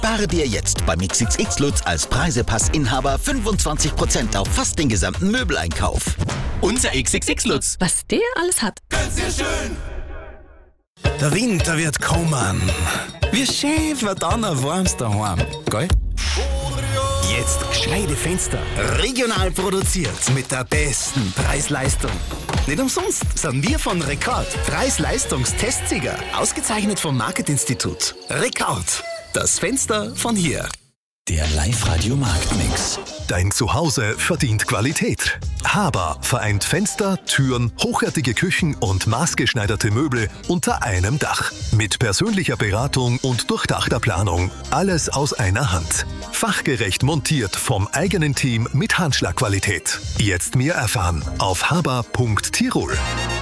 Spare dir jetzt beim XXX Lutz als Preisepass-Inhaber 25% auf fast den gesamten Möbeleinkauf. Unser XXX Lutz. Was der alles hat. Ganz sehr schön. Der Winter wird kommen. Wie schön wird dann ein warmes daheim, gell? Jetzt gescheite Fenster. Regional produziert mit der besten Preis-Leistung. Nicht umsonst sind wir von Rekord Preis-Leistungstestsieger. Ausgezeichnet vom Marketinstitut. Rekord. Das Fenster von hier. Der Live-Radio Marktmix. Dein Zuhause verdient Qualität. Haber vereint Fenster, Türen, hochwertige Küchen und maßgeschneiderte Möbel unter einem Dach. Mit persönlicher Beratung und durchdachter Planung. Alles aus einer Hand. Fachgerecht montiert vom eigenen Team mit Handschlagqualität. Jetzt mehr erfahren auf haber.tirol.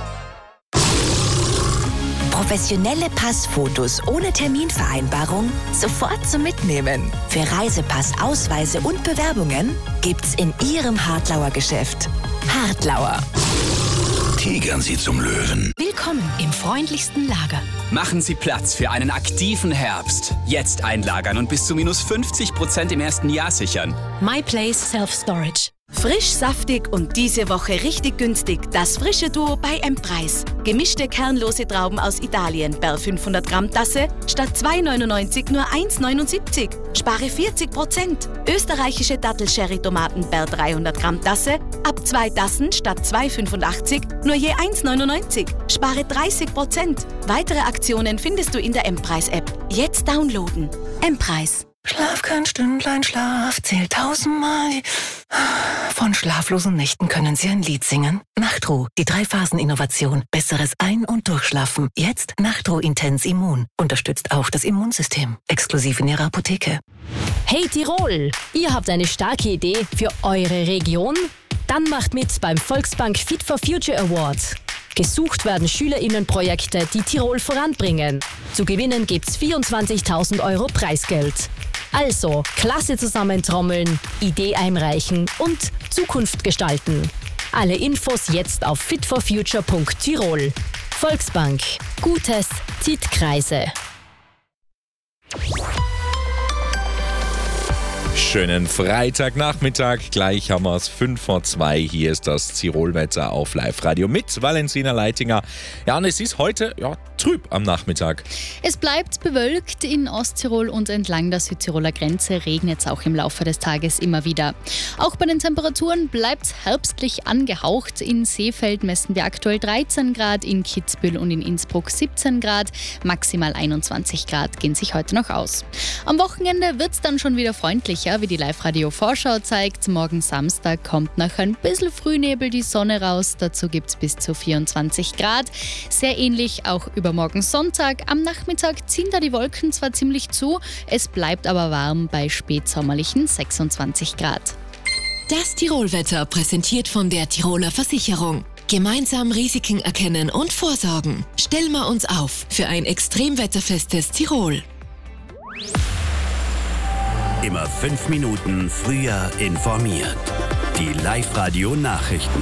Professionelle Passfotos ohne Terminvereinbarung sofort zum Mitnehmen. Für Reisepass, Ausweise und Bewerbungen gibt's in Ihrem Hartlauer Geschäft. Hartlauer. Tigern Sie zum Löwen. Willkommen im freundlichsten Lager. Machen Sie Platz für einen aktiven Herbst. Jetzt einlagern und bis zu minus 50% im ersten Jahr sichern. My Place Self-Storage. Frisch, saftig und diese Woche richtig günstig. Das frische Duo bei M-Preis. Gemischte kernlose Trauben aus Italien per 500 Gramm Tasse statt 2,99 nur 1,79. Spare 40%. Österreichische Dattel-Sherry-Tomaten per 300 Gramm Tasse ab 2 Tassen statt 2,85 nur je 1,99. Spare 30%. Weitere Aktionen findest du in der M-Preis-App. Jetzt downloaden. M-Preis. Schlaf kein Stündlein, Schlaf zählt 1000-mal. Von schlaflosen Nächten können Sie ein Lied singen. Nachtruh, die 3-Phasen-Innovation. Besseres Ein- und Durchschlafen. Jetzt Nachtruh Intens Immun. Unterstützt auch das Immunsystem. Exklusiv in Ihrer Apotheke. Hey Tirol, ihr habt eine starke Idee für eure Region? Dann macht mit beim Volksbank Fit for Future Award. Gesucht werden SchülerInnenprojekte, die Tirol voranbringen. Zu gewinnen gibt's 24.000 € Preisgeld. Also, Klasse zusammentrommeln, Idee einreichen und Zukunft gestalten. Alle Infos jetzt auf fitforfuture.tirol. Volksbank. Gutes zieht Kreise. Schönen Freitagnachmittag. Gleich haben wir es 1:05. Hier ist das Tirolwetter auf Live-Radio mit Valentina Leitinger. Ja, und es ist heute trüb am Nachmittag. Es bleibt bewölkt in Osttirol und entlang der Südtiroler Grenze regnet es auch im Laufe des Tages immer wieder. Auch bei den Temperaturen bleibt es herbstlich angehaucht. In Seefeld messen wir aktuell 13 Grad, in Kitzbühel und in Innsbruck 17 Grad. Maximal 21 Grad gehen sich heute noch aus. Am Wochenende wird es dann schon wieder freundlicher, wie die Live-Radio-Vorschau zeigt. Morgen Samstag kommt nach ein bisschen Frühnebel die Sonne raus. Dazu gibt es bis zu 24 Grad. Sehr ähnlich auch übermorgen Sonntag. Am Nachmittag ziehen da die Wolken zwar ziemlich zu, es bleibt aber warm bei spätsommerlichen 26 Grad. Das Tirolwetter präsentiert von der Tiroler Versicherung. Gemeinsam Risiken erkennen und vorsorgen. Stellen wir uns auf für ein extremwetterfestes Tirol. Immer 5 Minuten früher informiert. Die Live-Radio-Nachrichten.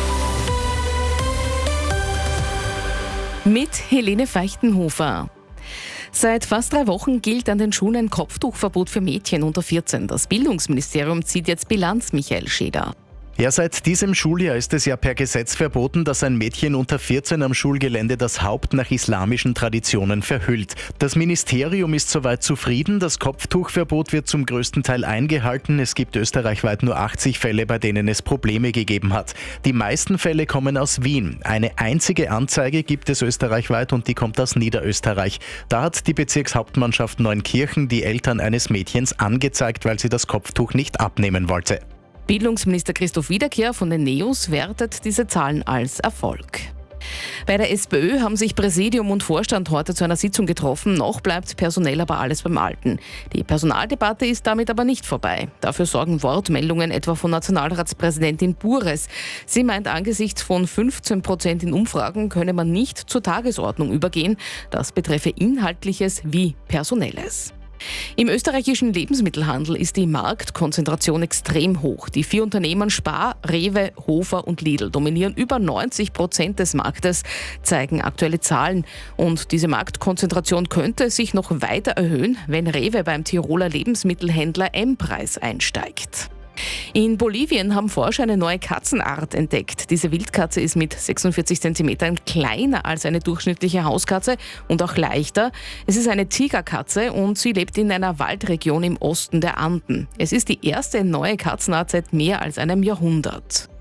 Mit Helene Feichtenhofer. Seit fast 3 Wochen gilt an den Schulen ein Kopftuchverbot für Mädchen unter 14. Das Bildungsministerium zieht jetzt Bilanz, Michael Scheder. Ja, seit diesem Schuljahr ist es ja per Gesetz verboten, dass ein Mädchen unter 14 am Schulgelände das Haupt nach islamischen Traditionen verhüllt. Das Ministerium ist soweit zufrieden. Das Kopftuchverbot wird zum größten Teil eingehalten. Es gibt österreichweit nur 80 Fälle, bei denen es Probleme gegeben hat. Die meisten Fälle kommen aus Wien. Eine einzige Anzeige gibt es österreichweit und die kommt aus Niederösterreich. Da hat die Bezirkshauptmannschaft Neunkirchen die Eltern eines Mädchens angezeigt, weil sie das Kopftuch nicht abnehmen wollte. Bildungsminister Christoph Wiederkehr von den NEOS wertet diese Zahlen als Erfolg. Bei der SPÖ haben sich Präsidium und Vorstand heute zu einer Sitzung getroffen. Noch bleibt personell aber alles beim Alten. Die Personaldebatte ist damit aber nicht vorbei. Dafür sorgen Wortmeldungen etwa von Nationalratspräsidentin Bures. Sie meint, angesichts von 15% in Umfragen könne man nicht zur Tagesordnung übergehen. Das betreffe Inhaltliches wie Personelles. Im österreichischen Lebensmittelhandel ist die Marktkonzentration extrem hoch. Die 4 Unternehmen Spar, Rewe, Hofer und Lidl dominieren über 90% des Marktes, zeigen aktuelle Zahlen. Und diese Marktkonzentration könnte sich noch weiter erhöhen, wenn Rewe beim Tiroler Lebensmittelhändler M-Preis einsteigt. In Bolivien haben Forscher eine neue Katzenart entdeckt. Diese Wildkatze ist mit 46 cm kleiner als eine durchschnittliche Hauskatze und auch leichter. Es ist eine Tigerkatze und sie lebt in einer Waldregion im Osten der Anden. Es ist die erste neue Katzenart seit mehr als einem Jahrhundert.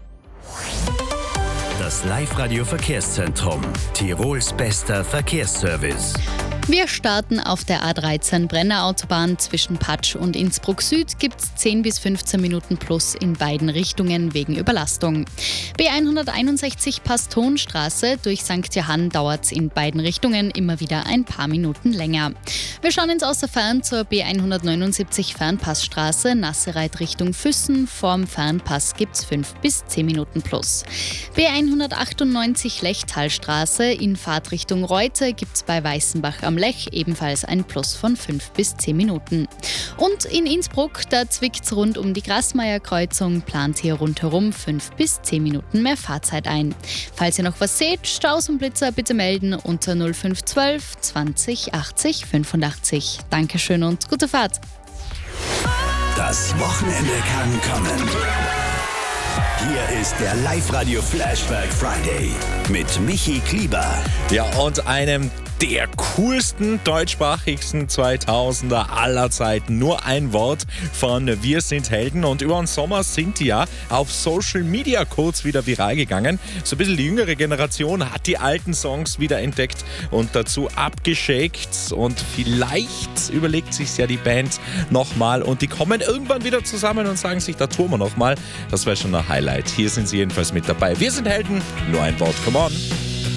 Das Live-Radio-Verkehrszentrum. Tirols bester Verkehrsservice. Wir starten auf der A13 Brennerautobahn. Zwischen Patsch und Innsbruck Süd gibt es 10 bis 15 Minuten plus in beiden Richtungen wegen Überlastung. B161 Pastonstraße durch St. Johann dauert es in beiden Richtungen immer wieder ein paar Minuten länger. Wir schauen ins Außerfern zur B179 Fernpassstraße, Nassereit Richtung Füssen. Vorm Fernpass gibt es 5 bis 10 Minuten plus. B198 Lechtalstraße in Fahrtrichtung Reute gibt es bei Weißenbach am Lech ebenfalls ein Plus von 5 bis 10 Minuten. Und in Innsbruck, da zwickt's rund um die Grasmeier-Kreuzung, plant hier rundherum 5 bis 10 Minuten mehr Fahrzeit ein. Falls ihr noch was seht, Staus und Blitzer bitte melden unter 0512 20 80 85. Dankeschön und gute Fahrt. Das Wochenende kann kommen. Hier ist der Live-Radio Flashback Friday mit Michi Klieber. Ja, und einem der coolsten deutschsprachigsten 2000er aller Zeiten. Nur ein Wort von Wir sind Helden. Und über den Sommer sind die ja auf Social Media kurz wieder viral gegangen. So ein bisschen die jüngere Generation hat die alten Songs wieder entdeckt und dazu abgeschickt. Und vielleicht überlegt sich ja die Band nochmal und die kommen irgendwann wieder zusammen und sagen sich, da tun wir nochmal. Das wäre schon ein Highlight. Hier sind sie jedenfalls mit dabei. Wir sind Helden. Nur ein Wort. Come on.